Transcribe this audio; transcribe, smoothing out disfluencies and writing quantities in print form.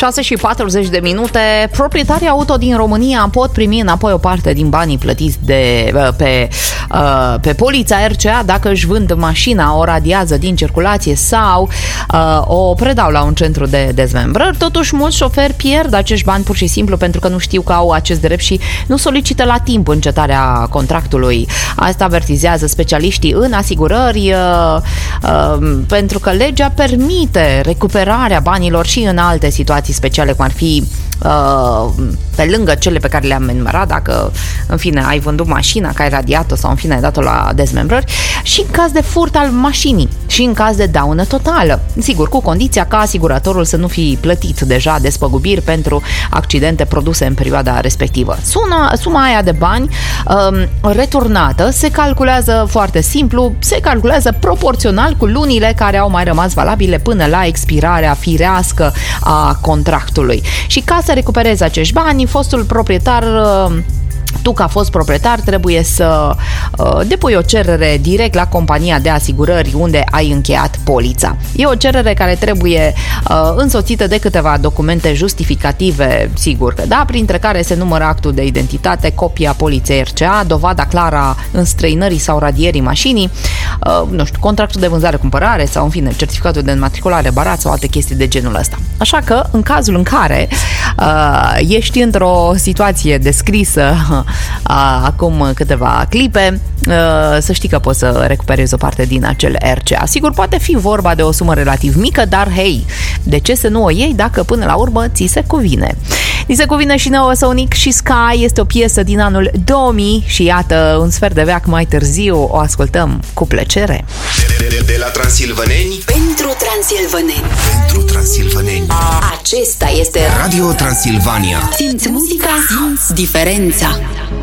6:40. Proprietarii auto din România pot primi înapoi o parte din banii plătiți pe polița RCA dacă își vând mașina, o radiază din circulație sau o predau la un centru de dezmembrări. Totuși, mulți șoferi pierd acești bani pur și simplu pentru că nu știu că au acest drept și nu solicită la timp încetarea contractului. Asta avertizează specialiștii în asigurări, pentru că legea permite recuperarea banilor și în alte situații speciale, cum ar fi pe lângă cele pe care le-am enumerat, dacă în fine ai vândut mașina, că ai radiat-o sau în fine ai dat-o la dezmembrări, și în caz de furt al mașinii și în caz de daună totală. Sigur, cu condiția ca asiguratorul să nu fi plătit deja despăgubiri pentru accidente produse în perioada respectivă. Suma aia de bani returnată se calculează foarte simplu, se calculează proporțional cu lunile care au mai rămas valabile până la expirarea firească a contractului. Și ca să recuperezi acești bani, fostul proprietar, tu ca fost proprietar, trebuie să depui o cerere direct la compania de asigurări unde ai încheiat polița. E o cerere care trebuie însoțită de câteva documente justificative, sigur că da, printre care se numără actul de identitate, copia poliței RCA, dovada clară a înstrăinării sau radierii mașinii, nu știu, contractul de vânzare-cumpărare sau, în fine, certificatul de înmatriculare barat sau alte chestii de genul ăsta. Așa că, în cazul în care ești într-o situație descrisă acum câteva clipe, să știi că poți să recuperezi o parte din acel RCA. Sigur, poate fi vorba de o sumă relativ mică, dar hei, de ce să nu o iei dacă până la urmă ți se cuvine? Ni se cuvine și nouă Sonic și Sky, este o piesă din anul 2000 și iată, un sfert de veac mai târziu o ascultăm cu plăcere. De la transilvaneni pentru transilvaneni. Pentru transilvaneni. Acesta este Radio Transilvania. Simți muzica, simți diferența.